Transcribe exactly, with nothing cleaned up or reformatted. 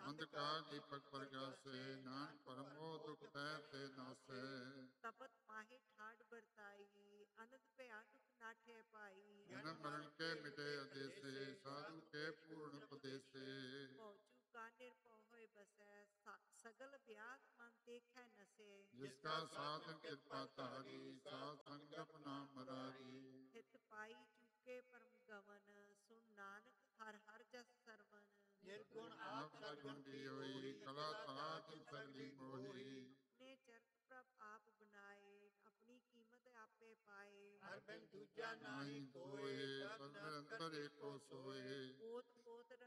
ਅੰਧਕਾਰ ਦੀਪਕ ਪ੍ਰਗਾਸੇ, ਨਾਨਕ ਪਰਮੋ ਦੁਖ ਤੈ ਤੇ ਨਾਸੈ। ਤਪਤ ਮਾਹੇ ਠਾੜ ਵਰਤਾਈ, ਅਨੰਦ ਭਇਆ ਦੁਖ ਨਾਠੇ ਪਾਈ। ਜਨਮ ਮਰਨ ਕੇ ਮਿਟੇ ਅਦੇਸੇ, ਸਾਧੂ ਕੇ ਪੂਰਨ ਉਪਦੇਸੇ। ਭਉ ਚੁਕਾ ਨਿਰਭਉ ਹੋਇ ਬਸੈ, ਸਗਲ ਬਿਆਗ ਮਨ ਦੇਖੈ ਨਸੇ। ਜਿਸ ਕਾ ਸਾਧਨ ਕਿਰਪਾ ਧਾਰੀ, ਸਾਧ ਸੰਗਤ ਨਾਮ ਮਰਾਰੀ। ਹਿਤ ਪਾਈ ਚੁਕੇ ਪਰਮ ਗਵਨ, ਸੁਣ ਨਾਨਕ ਹਰ ਹਰ ਜਸ ਸਰਵਨ। ਨਿਰਗੁਣ ਆਪ ਆਪ ਸਰਗੁਣ ਕੀ ਹੋਈ, ਕਲਾ ਤਾਜ ਸਗਲੀ ਮੋਹੀ। ਆਪਣੇ ਚਰਤ ਪ੍ਰਭ ਆਪ ਬਣਾਏ, ਆਪਣੀ ਕੀਮਤ ਆਪੇ ਪਾਏ। ਹਰ ਬਿਨ ਦੂਜਾ ਨਾਹੀ ਨਾਹੀ ਕੋਏ, ਕੋਏ, ਸਭ ਨਿਰੰਤਰ ਏਕੋ ਸੋਏ। ਓਤ